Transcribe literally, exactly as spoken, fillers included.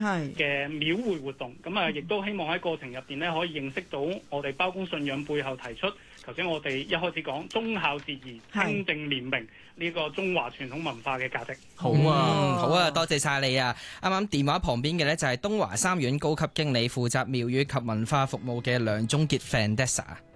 嘅廟會活動。咁啊，亦都希望喺過程入邊咧，可以認識到我哋包公信仰背後提出，頭先我哋一開始講忠孝節義、清正廉明呢個中華傳統文化嘅價值。 好啊，好啊，多謝晒你啊！啱啱電話旁邊嘅呢，就係東華三院高級經理負責廟宇及文化服務嘅梁宗傑 Fandessa。